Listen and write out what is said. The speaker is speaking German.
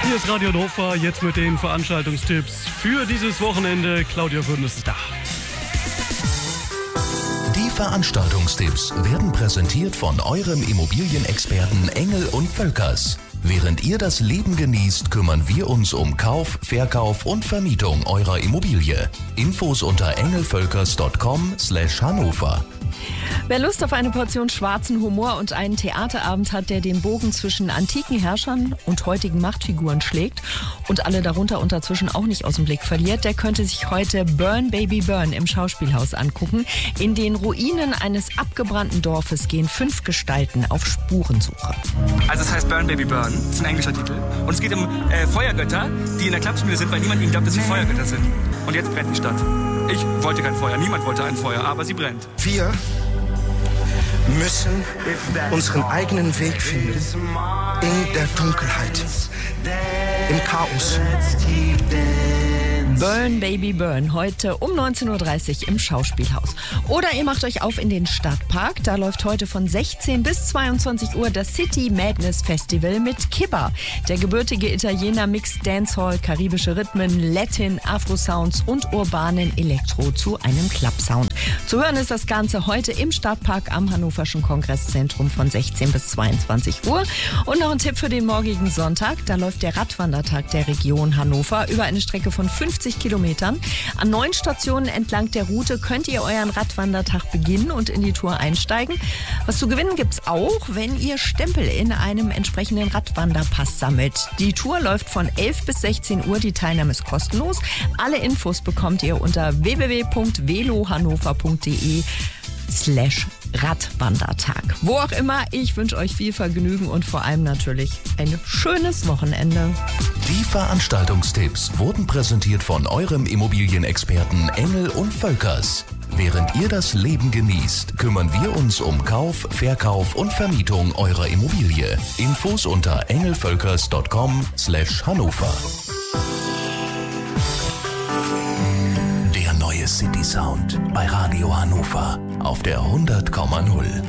Hier ist Radio Hannover, jetzt mit den Veranstaltungstipps für dieses Wochenende. Claudia Würnes ist da. Die Veranstaltungstipps werden präsentiert von eurem Immobilienexperten Engel und Völkers. Während ihr das Leben genießt, kümmern wir uns um Kauf, Verkauf und Vermietung eurer Immobilie. Infos unter engelvölkers.com/Hannover. Wer Lust auf eine Portion schwarzen Humor und einen Theaterabend hat, der den Bogen zwischen antiken Herrschern und heutigen Machtfiguren schlägt und alle darunter und dazwischen auch nicht aus dem Blick verliert, der könnte sich heute Burn Baby Burn im Schauspielhaus angucken. In den Ruinen eines abgebrannten Dorfes gehen 5 Gestalten auf Spurensuche. Also es heißt Burn Baby Burn, das ist ein englischer Titel. Und es geht um Feuergötter, die in der Klappschmiede sind, weil niemand ihnen glaubt, dass sie Feuergötter sind. Und jetzt brennt die Stadt. Ich wollte kein Feuer, niemand wollte ein Feuer, aber sie brennt. Wir müssen unseren eigenen Weg finden. In der Dunkelheit. Im Chaos. Burn Baby Burn, heute um 19.30 Uhr im Schauspielhaus. Oder ihr macht euch auf in den Stadtpark. Da läuft heute von 16 bis 22 Uhr das City Madness Festival mit Kibba. Der gebürtige Italiener mixt Dancehall, karibische Rhythmen, Latin, Afro-Sounds und urbanen Elektro zu einem Club-Sound. Zu hören ist das Ganze heute im Stadtpark am Hannoverschen Kongresszentrum von 16 bis 22 Uhr. Und noch ein Tipp für den morgigen Sonntag. Da läuft der Radwandertag der Region Hannover über eine Strecke von 50 Kilometern. An 9 Stationen entlang der Route könnt ihr euren Radwandertag beginnen und in die Tour einsteigen. Was zu gewinnen gibt's auch, wenn ihr Stempel in einem entsprechenden Radwanderpass sammelt. Die Tour läuft von 11 bis 16 Uhr. Die Teilnahme ist kostenlos. Alle Infos bekommt ihr unter www.velohannover.de/Radwandertag. Wo auch immer, ich wünsche euch viel Vergnügen und vor allem natürlich ein schönes Wochenende. Die Veranstaltungstipps wurden präsentiert von eurem Immobilienexperten Engel und Völkers. Während ihr das Leben genießt, kümmern wir uns um Kauf, Verkauf und Vermietung eurer Immobilie. Infos unter engelvölkers.com/Hannover. Der neue City Sound bei Radio Hannover auf der 100,0.